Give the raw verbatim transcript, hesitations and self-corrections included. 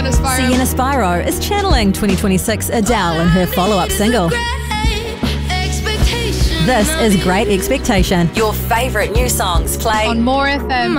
Sienna Spyro. Sienna Spyro is channeling twenty twenty-six Adele in her follow-up single. This is Great Expectation. Your favourite new songs play On More F M.